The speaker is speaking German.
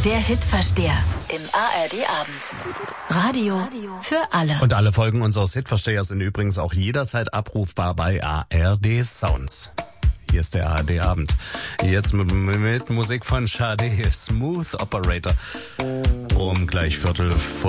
Der Hitversteher im ARD-Abend. Radio für alle. Und alle Folgen unseres Hitverstehers sind übrigens auch jederzeit abrufbar bei ARD Sounds. Hier ist der ARD-Abend. Jetzt mit Musik von Sade, Smooth Operator. Um gleich 15:45